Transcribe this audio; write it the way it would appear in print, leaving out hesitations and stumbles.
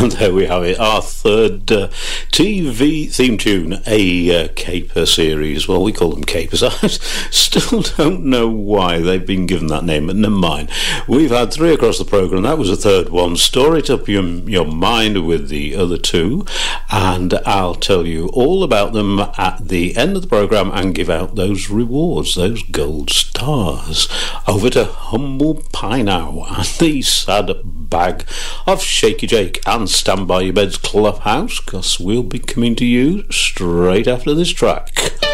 And there we have it, our third TV theme tune, a caper series. Well, we call them capers. I still don't know why they've been given that name, but never mind. We've had 3 across the programme. That was the third one. Store it up your mind with the other 2, and I'll tell you all about them at the end of the programme and give out those rewards, those gold stars. Over to Humble Pie now, and the sad bag of Shaky Jake, and stand by your bed's Clubhouse, because we'll be coming to you straight after this track.